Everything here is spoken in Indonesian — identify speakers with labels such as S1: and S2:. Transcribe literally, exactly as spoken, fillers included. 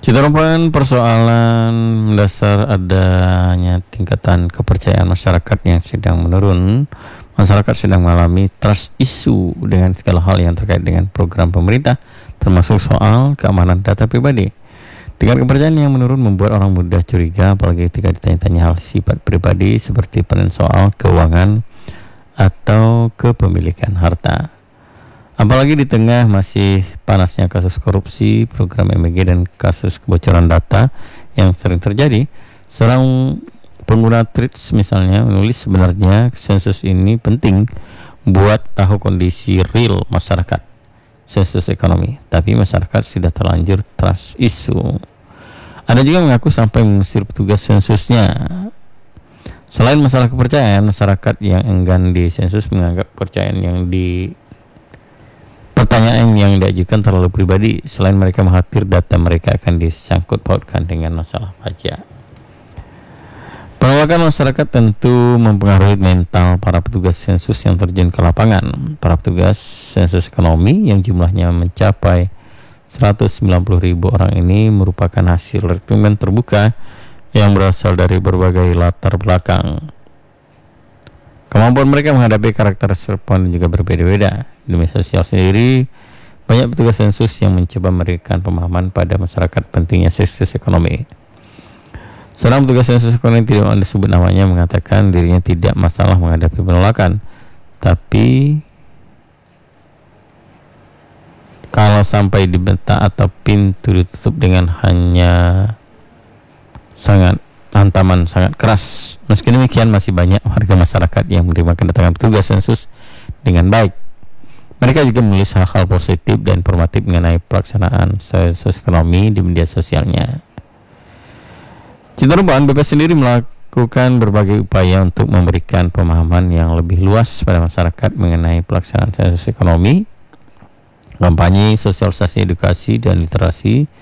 S1: Merupakan persoalan mendasar adanya tingkatan kepercayaan masyarakat yang sedang menurun. Masyarakat sedang mengalami trust issue dengan segala hal yang terkait dengan program pemerintah, termasuk soal keamanan data pribadi. Tingkat kepercayaan yang menurun membuat orang mudah curiga, apalagi ketika ditanya-tanya hal sifat pribadi seperti pada soal keuangan atau kepemilikan harta. Apalagi di tengah masih panasnya kasus korupsi, program M E G dan kasus kebocoran data yang sering terjadi. Seorang pengguna Threads misalnya menulis, sebenarnya sensus ini penting buat tahu kondisi real masyarakat, sensus ekonomi, tapi masyarakat sudah terlanjur trust issue. Ada juga mengaku sampai mengusir petugas sensusnya. Selain masalah kepercayaan, masyarakat yang enggan di sensus menganggap kepercayaan yang di pertanyaan yang diajukan terlalu pribadi. Selain mereka khawatir data mereka akan disangkut pautkan dengan masalah pajak. Penolakan masyarakat tentu mempengaruhi mental para petugas sensus yang terjun ke lapangan. Para petugas sensus ekonomi yang jumlahnya mencapai seratus sembilan puluh ribu orang ini merupakan hasil rekrutmen terbuka yang berasal dari berbagai latar belakang. Kemampuan mereka menghadapi karakter respon juga berbeda-beda. Di media sosial sendiri, banyak petugas sensus yang mencoba memberikan pemahaman pada masyarakat pentingnya sensus ekonomi. Seorang petugas sensus ekonomi, tidak mau disebut namanya, mengatakan dirinya tidak masalah menghadapi penolakan, tapi kalau sampai dibentak atau pintu ditutup dengan hanya sangat hantaman sangat keras. Meski demikian, masih banyak warga masyarakat yang menerima kedatangan petugas sensus dengan baik. Mereka juga menulis hal-hal positif dan informatif mengenai pelaksanaan sensus ekonomi di media sosialnya. Cintaruban B P S sendiri melakukan berbagai upaya untuk memberikan pemahaman yang lebih luas pada masyarakat mengenai pelaksanaan sensus ekonomi, kampanye, sosialisasi, edukasi, dan literasi